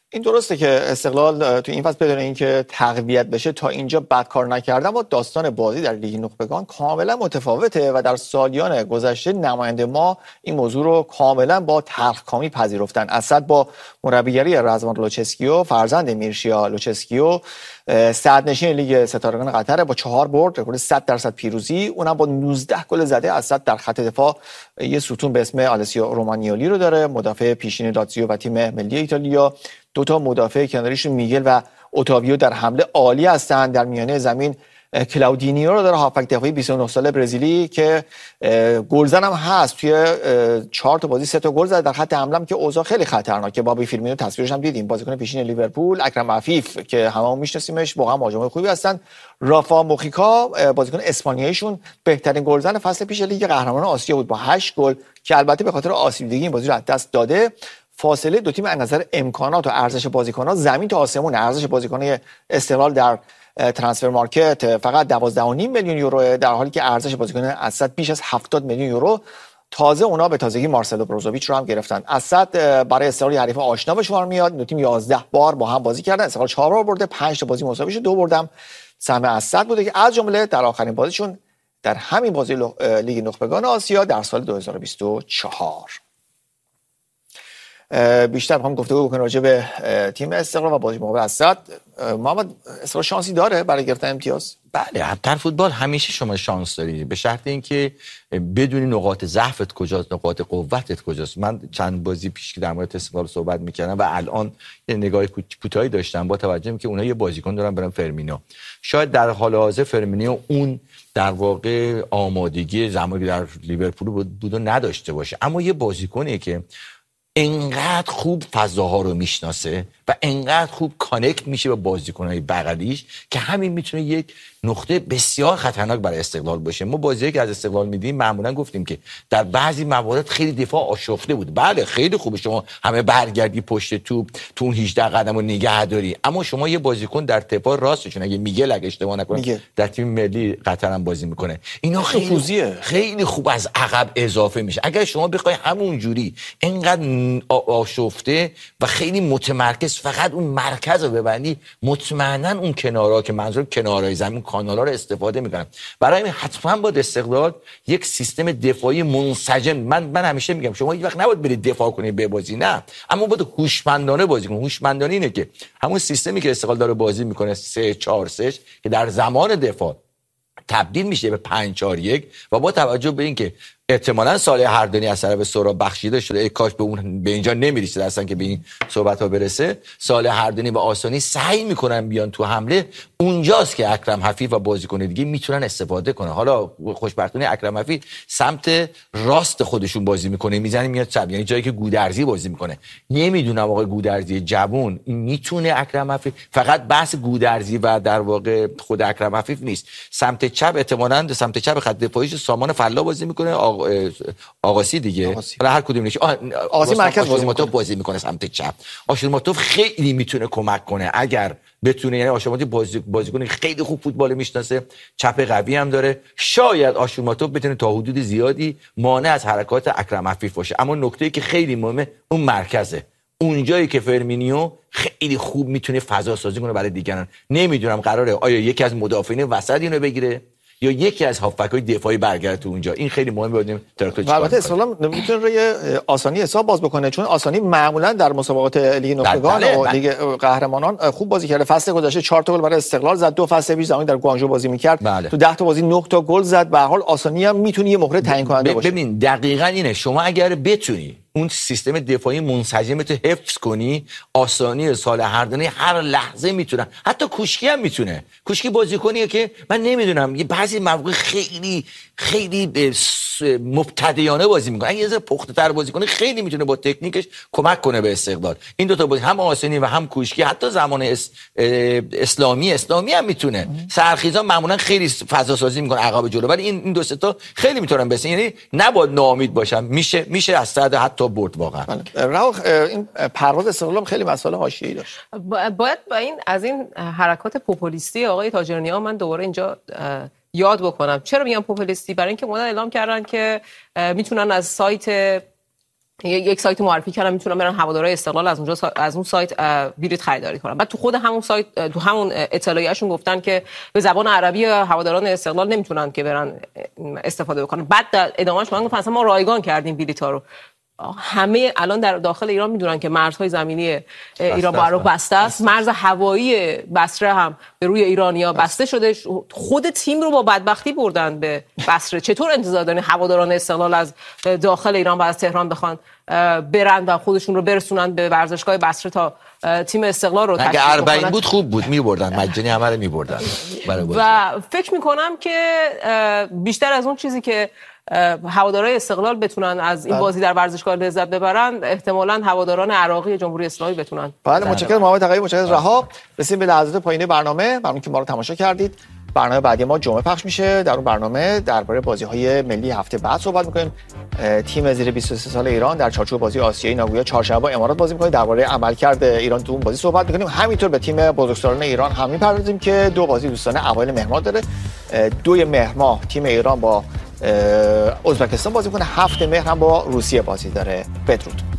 این درسته که استقلال تو این فصل بدون اینکه تقویت بشه تا اینجا بد کار نکرده، اما داستان بازی در لیگ نخبگان کاملا متفاوته و در سالیان گذشته نماینده ما این موضوع رو کاملا با تلخکامی پذیرفتن. اسد با مربیگری رضوان لوچسکیو فرزند میرشیا لوچسکیو صدرنشین لیگ ستارگان قطر با 4 برد، رکورد 100% پیروزی، اونم با 19 گل زده. اسد در خط دفاع یه ستون به اسم آلسیو رومانیولی رو داره، مدافع پیشین لاتزیو و تیم ملی ایتالیا. 2 مدافع کناریش میگل و اوتاویو در حمله عالی هستند. در میانه زمین کلاودینیو رو داره، هافبک دفاعی 29 ساله برزیلی که گلزن هم هست، توی 4 بازی 3 گل زده. در خط حمله که اوضاع خیلی خطرناکه، بابی فیرمینو تصویرش هم دیدیم، بازیکن پیشین لیورپول. اکرم عفیف که هممون میشناسیمش، واقعا مهاجم خوبی هستن. رافا موخیکا بازیکن اسپانیاییشون بهترین گلزن فصل پیش لیگ قهرمانان آسیا بود با 8 گل که البته به خاطر آسیب‌دیدگی این بازی رو از دست داده. فاصله دو تیم از نظر امکانات و ارزش بازیکن‌ها زمین تا آسمون. ارزش بازیکن‌های استقلال در ترانسفر مارکت فقط 12.5 میلیون یورو، در حالی که ارزش بازیکن اسد بیش از 70 میلیون یورو. تازه اونا به تازگی مارسلو بروزوویچ رو هم گرفتن. اسد برای استقلال حریف آشنا به شمار میاد. دو تیم 11 بار با هم بازی کردن، استقلال 4 بار برده، 5 بازی مساوی شده، 2 بردم سهم اسد بوده که از جمله در آخرین بازیشون در همین بازی لیگ نخبگان آسیا در سال 2024. بیشتر می‌خوام گفتگو بکنم راجع به تیم استقلال و بازی مقابل اسد. محمد، استقلال شانسی داره برای گرفتن امتیاز؟ بله، در فوتبال همیشه شما شانس دارید، به شرط اینکه بدونی نقاط ضعفت کجاست، نقاط قوتت کجاست. من چند بازی پیش که در مورد استقلال صحبت می‌کردم و الان یه نگاه کوتاهی داشتم با توجه که اونها یه بازیکن دارن برام فرمینو. شاید در حال حاضر فرمینو اون در واقع آمادگی زمانی در لیورپول بود و نداشته باشه، اما یه بازیکنیه که انقدر خوب فضاها رو میشناسه و انقدر خوب کانکت میشه با بازیکنهای بغلیش که همین میتونه یک نقطه بسیار خطرناک برای استقلال باشه. ما بازیایی که از استقلال میدیم معمولا گفتیم که در بعضی موارد خیلی دفاع آشفته بود. بله خیلی خوبه شما همه برگردی پشت توپ تو اون 18 قدم رو نگه داری، اما شما یه بازیکن در دفاع راستشون اگه میگل اگه اشتباه نکنم در تیم ملی قطر هم بازی میکنه، اینا خیلی خوب از عقب اضافه میشه. اگر شما بخوای همون جوری اینقدر آشفته و خیلی متمرکز فقط اون مرکز رو ببندی، مطمئنا اون کنارا که منظور کنارای زمین کانالا رو استفاده میکنن. برای همین حتما با استقلال یک سیستم دفاعی منسجم. من همیشه میگم شما هیچ وقت نباید برید دفاع کنید ببازی، نه، اما باید هوشمندانه بازی کنید. هوشمندانه اینه که همون سیستمی که استقلال داره بازی میکنه 3-4-3 که در زمان دفاع تبدیل میشه به 5-4-1 و با توجه به اینکه احتمالاً صالح هردانی از طرف سهراب بخشیده شده، ای کاش به اینجا نمیرسید اصلا که به این صحبت ها برسه، صالح هردانی و آسانی سعی میکنن بیان تو حمله. اونجاست که اکرم حفیظ و بازیکن دیگه میتونن استفاده کنن. حالا خوشبختانه اکرم حفیظ سمت راست خودشون بازی میکنه، میزنه میاد چپ، یعنی جایی که گودرزی بازی میکنه. نمیدونم آقای گودرزی جوون این میتونه اکرم حفیظ، فقط بحث گودرزی و در واقع خود اکرم حفیظ نیست. سمت چپ احتمالاً سمت چپ خط دفاعیش سامان فلا بازی میکنه، آقاسی دیگه، حالا هر کدوم نشه. آقاسی مرکز بازی میکنه سمت چپ. آشورماتوف خیلی میتونه کمک کنه اگر بتونه، یعنی آشورماتوف بازیکن خیلی خوب فوتبال میشناسه، چپ قوی هم داره. شاید آشورماتوف بتونه تا حدود زیادی مانع از حرکات اکرم عفیف باشه، اما نکته‌ای که خیلی مهمه اون مرکزه، اونجایی که فرمینیو خیلی خوب میتونه فضا سازی کنه برای دیگران. نمیدونم قراره آیا یکی از مدافعین وسط اینو بگیره یا یکی از هافبک‌های دفاعی برگرده تو اونجا. این خیلی مهمه بدونیم تراکتور چیکار البته استقلال نمیتونه روی آسانی حساب باز بکنه، چون آسانی معمولا در مسابقات لیگ نخبگان و لیگ قهرمانان خوب بازی کرده. فصل گذشته 4 گل برای استقلال زد، 2 فصل پیش زمانی در گوانژو بازی می‌کرد تو 10 بازی 9 گل زد. به هر حال آسانی هم میتونه یه مهره تعیین کننده باشه. ببین دقیقاً اینه، شما اگر بتونی اون سیستم دفاعی منسجمت رو حفظ کنی، آسانی صالح هردانی هر لحظه میتونن، حتی کوشکی هم میتونه. کوشکی بازیکنیه که من نمیدونم یه بعضی مواقع خیلی مبتدیانه بازی میکنه، اگه یه ذره پخته‌تر بازی کنه خیلی میتونه با تکنیکش کمک کنه به استقلال. این دو تا بازی هم آسانی و هم کوشکی حتی زمان اسلامی هم میتونه. سرخیزان معمولا خیلی فضا سازی میکنه عقب جلو، ولی این دو سه تا خیلی میتونن بس، یعنی نباید ناامید باشم، میشه از صد حتی برد واقعا. این پرواز استقلال خیلی مسائل حاشیه‌ای داشت. باید از این حرکات پوپولیستی آقای تاجرنیا من دوباره اینجا یاد بکنم. چرا میگم پوپولیستی؟ برای اینکه اونا اعلام کردن که میتونن از سایت یک سایت معرفی کردم میتونن برن هوادارهای استقلال از اون سایت بلیط خریداری کنن. بعد تو خود همون سایت تو همون اطلاعیه‌شون گفتن که به زبان عربی هواداران استقلال نمیتونن که برن استفاده بکنن. بعد در ادامهش من گفتم اصلا ما رایگان کردیم بلیط‌ها رو. همه الان در داخل ایران میدونن که مرزهای زمینی ایران با عراق بسته است، مرز هوایی بصره هم به روی ایرانیا بسته شده. خود تیم رو با بدبختی بردن به بصره. چطور انتظار دارین هواداران استقلال از داخل ایران و از تهران بخوان برن و خودشون رو برسونن به ورزشگاه بصره تا تیم استقلال رو تشکیل کنن؟ اگه 40 بود خوب بود، میبردن مجانی همه رو میبردن. و فکر میکنم که بیشتر از اون چیزی که هوادارهای استقلال بتونن از این بازی در ورزشگاه لذت ببرن، احتمالاً هواداران عراقی جمهوری اسلامی بتونن. بله، متشکرم محمد تقوی، متشکرم رها. رسیدیم به لحظات پایانی برنامه. ممنون که ما رو تماشا کردید. برنامه بعدی ما جمعه پخش میشه. در اون برنامه درباره بازی‌های ملی هفته بعد صحبت می‌کنیم. تیم زیر 23 سال ایران در چارچوب بازی آسیایی ناگویا چهارشنبه امارات بازی می‌کنه. درباره عملکرد ایران تو اون بازی صحبت می‌کنیم. همینطور به تیم بزرگسالان ایران هم می‌پردازیم که 2 بازی دوستانه اوایل مهر ماه داره. 2 مهر ماه تیم ایران با ازبکستان بازی می‌کنه. 7 مهر هم با روسیه بازی داره. بدرود.